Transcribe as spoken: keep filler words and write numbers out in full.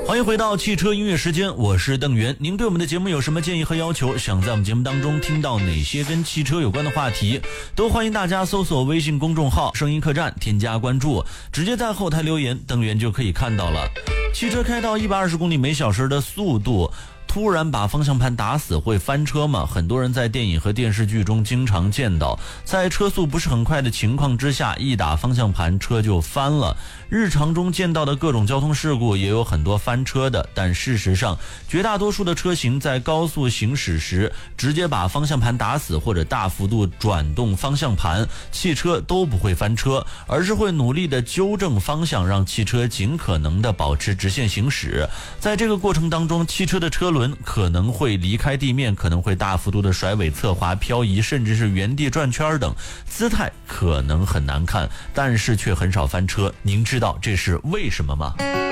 欢迎回到汽车音乐时间，我是邓源。您对我们的节目有什么建议和要求？想在我们节目当中听到哪些跟汽车有关的话题，都欢迎大家搜索微信公众号声音客栈，添加关注，直接在后台留言，邓源就可以看到了。汽车开到一百二十公里每小时的速度，突然把方向盘打死会翻车吗？很多人在电影和电视剧中经常见到，在车速不是很快的情况之下，一打方向盘车就翻了。日常中见到的各种交通事故也有很多翻车的，但事实上绝大多数的车型在高速行驶时直接把方向盘打死或者大幅度转动方向盘，汽车都不会翻车，而是会努力的纠正方向，让汽车尽可能的保持直线行驶。在这个过程当中，汽车的车轮可能会离开地面，可能会大幅度的甩尾侧滑漂移，甚至是原地转圈等，姿态可能很难看，但是却很少翻车。您知道这是为什么吗？